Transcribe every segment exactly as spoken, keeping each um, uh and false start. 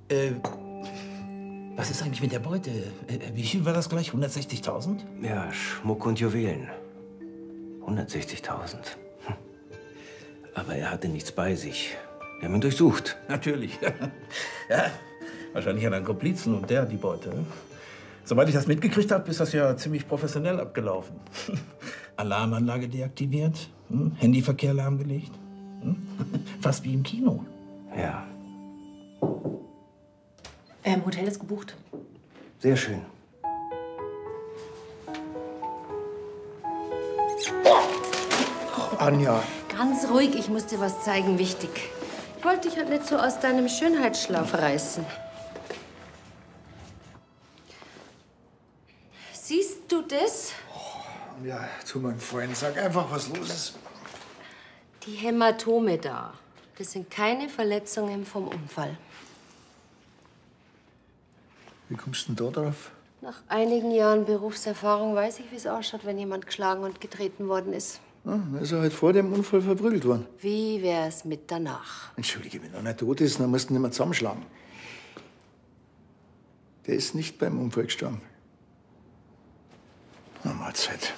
Äh, was ist eigentlich mit der Beute? Äh, wie viel war das gleich? hundertsechzigtausend? Ja, Schmuck und Juwelen. hundertsechzigtausend. Hm. Aber er hatte nichts bei sich. Wir haben ihn durchsucht. Natürlich. Ja, wahrscheinlich hat er einen Komplizen und der hat die Beute. Soweit ich das mitgekriegt habe, ist das ja ziemlich professionell abgelaufen. Alarmanlage deaktiviert, hm? Handyverkehr lahmgelegt. Hm? Fast wie im Kino. Ja. Ähm, Hotel ist gebucht. Sehr schön. Oh, Anja. Ganz ruhig, ich muss dir was zeigen, wichtig. Ich wollte dich halt nicht so aus deinem Schönheitsschlaf reißen. Siehst du das? Oh, ja, tu mir einen Freund, sag einfach, was los ist. Die Hämatome da. Das sind keine Verletzungen vom Unfall. Wie kommst du denn da drauf? Nach einigen Jahren Berufserfahrung weiß ich, wie es ausschaut, wenn jemand geschlagen und getreten worden ist. Ja, dann ist er halt vor dem Unfall verprügelt worden. Wie wär's mit danach? Entschuldige, wenn er nicht tot ist, dann musst du ihn nicht mehr zusammenschlagen. Der ist nicht beim Unfall gestorben. Na, Mahlzeit.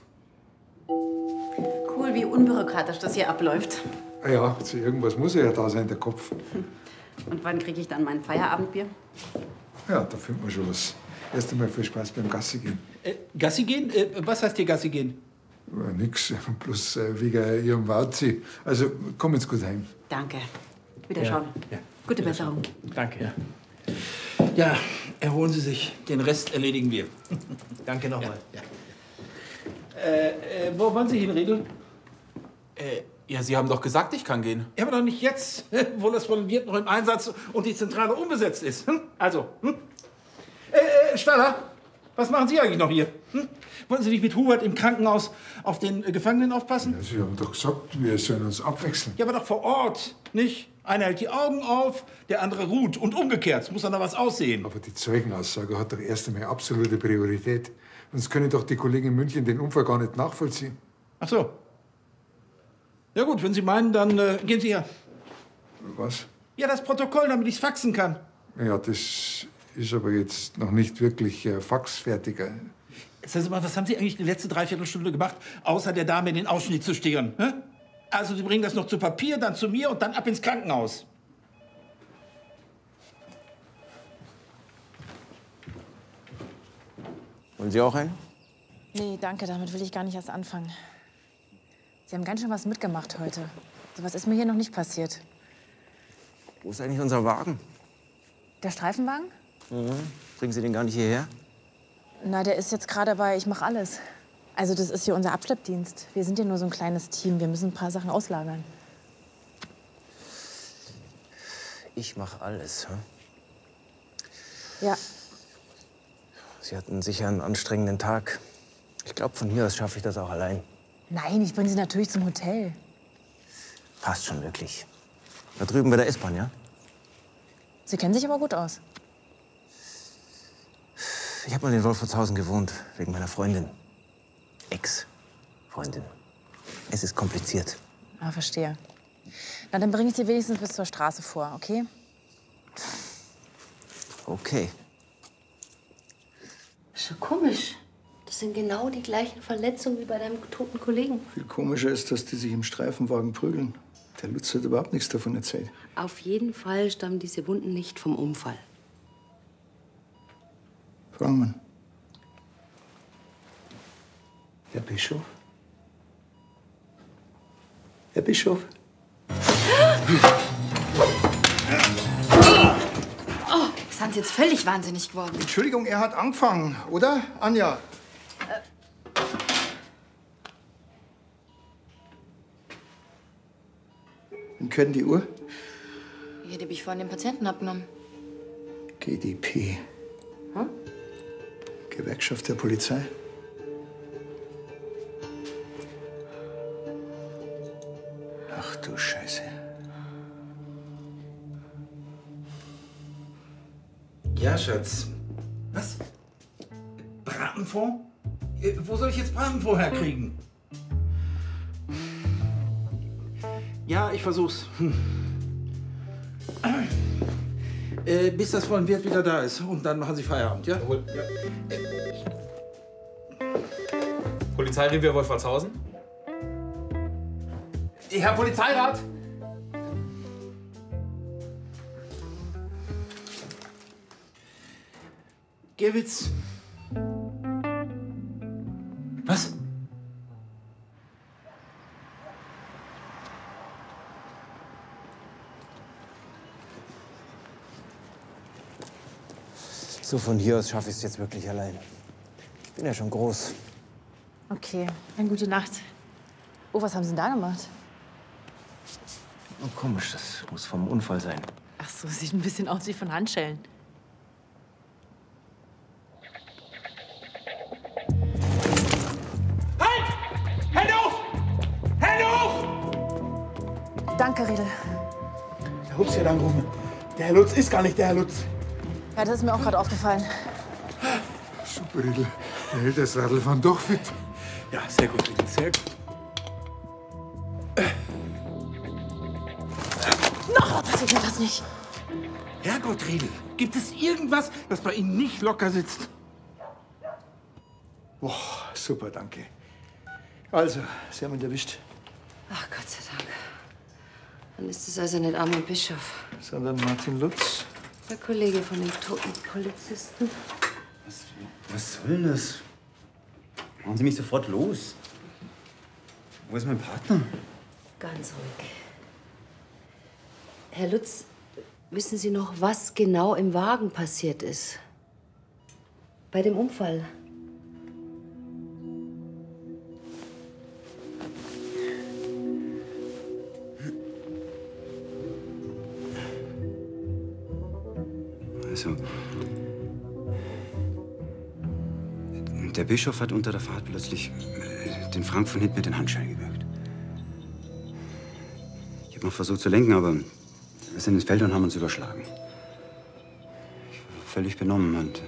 Cool, wie unbürokratisch das hier abläuft. Ja, zu irgendwas muss ja da sein, der Kopf. Und wann kriege ich dann mein Feierabendbier? Ja, da findet man schon was. Erst einmal viel Spaß beim Gassi gehen. Äh, Gassi gehen? Äh, was heißt hier Gassi gehen? Ja, nix, bloß äh, wegen ihrem Wazi. Also, komm jetzt gut heim. Danke. Wiederschauen. Ja. Gute Besserung. Danke. Ja. Ja, erholen Sie sich. Den Rest erledigen wir. Danke nochmal. Ja, ja. Äh, äh, wo wollen Sie hin, Riedel? Äh, ja, Sie haben doch gesagt, ich kann gehen. Ja, aber doch nicht jetzt, wo das Volontiert noch im Einsatz und die Zentrale unbesetzt ist. Hm? Also, hm? Äh, äh, Staller, was machen Sie eigentlich noch hier? Hm? Wollen Sie nicht mit Hubert im Krankenhaus auf den äh, Gefangenen aufpassen? Ja, Sie haben doch gesagt, wir sollen uns abwechseln. Ja, aber doch vor Ort, nicht? Einer hält die Augen auf, der andere ruht. Und umgekehrt, es muss dann noch was aussehen. Aber die Zeugenaussage hat doch erst einmal absolute Priorität. Sonst können doch die Kollegen in München den Unfall gar nicht nachvollziehen. Ach so. Ja gut, wenn Sie meinen, dann äh, gehen Sie her. Was? Ja, das Protokoll, damit ich es faxen kann. Ja, das ist aber jetzt noch nicht wirklich äh, faxfertiger. Sagen Sie mal, was haben Sie eigentlich die letzte Dreiviertelstunde gemacht, außer der Dame in den Ausschnitt zu stehren? Hä? Also Sie bringen das noch zu Papier, dann zu mir und dann ab ins Krankenhaus. Wollen Sie auch einen? Nee, danke, damit will ich gar nicht erst anfangen. Sie haben ganz schön was mitgemacht heute. So was ist mir hier noch nicht passiert. Wo ist eigentlich unser Wagen? Der Streifenwagen? Mhm. Bringen Sie den gar nicht hierher? Na, der ist jetzt gerade bei Ich mach alles. Also das ist hier unser Abschleppdienst. Wir sind ja nur so ein kleines Team. Wir müssen ein paar Sachen auslagern. Ich mach alles, hm? Ja. Sie hatten sicher einen anstrengenden Tag. Ich glaube, von hier aus schaffe ich das auch allein. Nein, ich bringe Sie natürlich zum Hotel. Passt schon wirklich. Da drüben bei der S-Bahn, ja? Sie kennen sich aber gut aus. Ich habe mal in Wolfratshausen gewohnt, wegen meiner Freundin. Ex-Freundin. Es ist kompliziert. Ah, verstehe. Na, dann bringe ich Sie wenigstens bis zur Straße vor, okay? Okay. Ist ja komisch. Das sind genau die gleichen Verletzungen wie bei deinem toten Kollegen. Viel komischer ist, dass die sich im Streifenwagen prügeln. Der Lutz hat überhaupt nichts davon erzählt. Auf jeden Fall stammen diese Wunden nicht vom Unfall. Fragen wir ihn. Herr Bischof? Herr Bischof? Oh, sind Sie jetzt völlig wahnsinnig geworden? Entschuldigung, er hat angefangen, oder, Anja? Und können die Uhr? Ja, die habe ich vorhin den Patienten abgenommen. G D P. Hm? Gewerkschaft der Polizei. Ach du Scheiße. Ja, Schatz. Was? Bratenfond? Äh, Wo soll ich jetzt Bratenfond herkriegen? Ja, ich versuch's. Hm. Äh, bis das Frau Wirt wieder da ist. Und dann machen Sie Feierabend, ja? Jawohl. Ja. Polizeirevier Wolfratshausen. Herr Polizeirat! Gewitz. Was? So, von hier aus schaffe ich es jetzt wirklich allein. Ich bin ja schon groß. Okay, dann gute Nacht. Oh, was haben Sie denn da gemacht? Oh, komisch, das muss vom Unfall sein. Ach so, sieht ein bisschen aus wie von Handschellen. Halt! Hände hoch! Hände hoch! Danke, Riedel. Der Lutz hier angerufen. Der Herr Lutz ist gar nicht der Herr Lutz. Ja, das ist mir auch gerade aufgefallen. Super, Riedel. Der hält das Radlfahren doch fit. Ja, sehr gut, Riedel, sehr gut. Noch passiert mir das nicht. Herrgott, Riedel, gibt es irgendwas, das bei Ihnen nicht locker sitzt? Boah, super, danke. Also, Sie haben ihn erwischt. Ach, Gott sei Dank. Dann ist es also nicht Armin Bischof, Sondern Martin Lutz. der Kollege von dem toten Polizisten. Was, was soll denn das? Machen Sie mich sofort los. Wo ist mein Partner? Ganz ruhig. Herr Lutz, wissen Sie noch, was genau im Wagen passiert ist? Bei dem Unfall? Also, der Bischof hat unter der Fahrt plötzlich äh, den Frank von hinten mit den Handschellen gewürgt. Ich habe noch versucht zu lenken, aber wir sind ins Feld und haben uns überschlagen. Ich war völlig benommen und...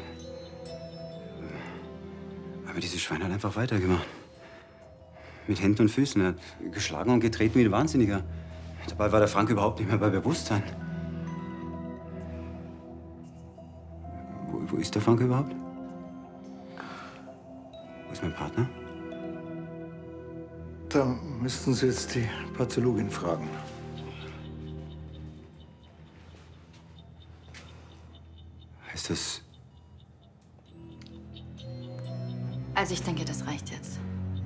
Aber dieses Schwein hat einfach weitergemacht. Mit Händen und Füßen. Er hat geschlagen und getreten wie ein Wahnsinniger. Dabei war der Frank überhaupt nicht mehr bei Bewusstsein. Wo, wo ist der Frank überhaupt? Wo ist mein Partner? Da müssten Sie jetzt die Pathologin fragen. Heißt das... Also ich denke, das reicht jetzt.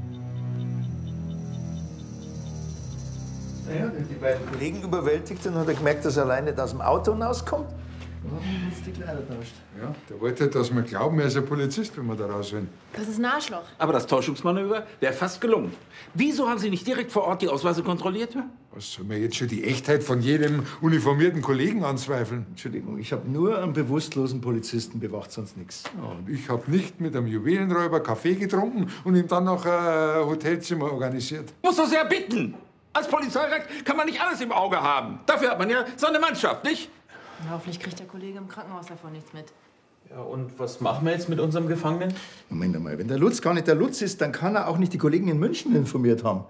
Naja, wenn die beiden Kollegen überwältigt sind, hat er gemerkt, dass er alleine nicht aus dem Auto hinauskommt. Dann hat er jetzt die Kleider tauscht. Ja, der wollte, dass wir glauben, er ist ein Polizist, wenn wir da rausholen. Das ist ein Arschloch. Aber das Täuschungsmanöver wäre fast gelungen. Wieso haben Sie nicht direkt vor Ort die Ausweise kontrolliert? Was soll man jetzt schon die Echtheit von jedem uniformierten Kollegen anzweifeln? Entschuldigung, ich habe nur einen bewusstlosen Polizisten bewacht, sonst nichts. Ja, und ich habe nicht mit einem Juwelenräuber Kaffee getrunken und ihm dann noch ein Hotelzimmer organisiert. Muss doch sehr bitten. Als Polizeirat kann man nicht alles im Auge haben. Dafür hat man ja so eine Mannschaft, nicht? Na, hoffentlich kriegt der Kollege im Krankenhaus davon nichts mit. Ja, und was machen wir jetzt mit unserem Gefangenen? Moment einmal, wenn der Lutz gar nicht der Lutz ist, dann kann er auch nicht die Kollegen in München informiert haben.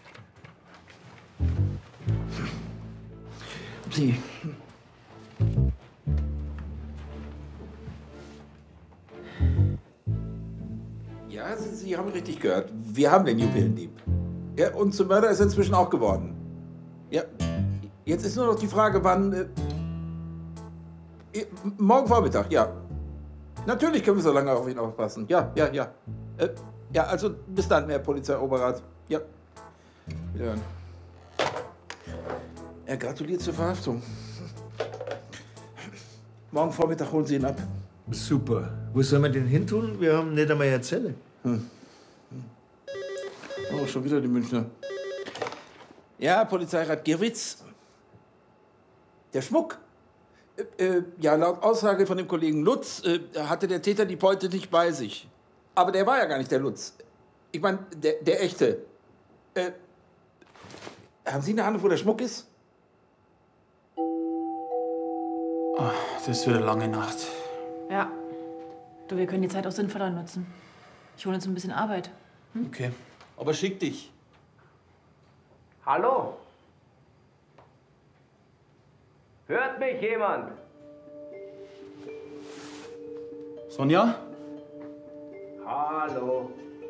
Sie. Ja, Sie, Sie haben richtig gehört. Wir haben den Juwelendieb. Ja, und zum Mörder ist er inzwischen auch geworden. Ja, jetzt ist nur noch die Frage, wann... Äh, morgen Vormittag, ja. Natürlich können wir so lange auf ihn aufpassen. Ja, ja, ja. Äh, ja, also bis dann, Herr Polizeioberrat. Ja. Wiederhören. Er gratuliert zur Verhaftung. Morgen Vormittag holen Sie ihn ab. Super. Wo sollen wir den hin tun? Wir haben nicht einmal eine Zelle. Hm. Oh, schon wieder die Münchner. Ja, Polizeirat Gewitz. Der Schmuck. Äh, äh, ja, laut Aussage von dem Kollegen Lutz äh, hatte der Täter die Beute nicht bei sich. Aber der war ja gar nicht der Lutz. Ich meine, der, der echte. Äh, haben Sie eine Ahnung, wo der Schmuck ist? Oh, das wird eine lange Nacht. Ja. Du, wir können die Zeit auch sinnvoller nutzen. Ich hole uns ein bisschen Arbeit. Hm? Okay. Aber schick dich. Hallo? Hört mich jemand? Sonja? Hallo.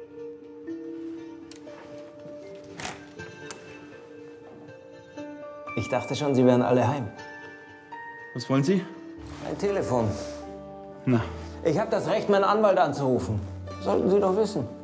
Ich dachte schon, Sie wären alle heim. Was wollen Sie? Ein Telefon. Na. Ich habe das Recht, meinen Anwalt anzurufen. Sollten Sie doch wissen.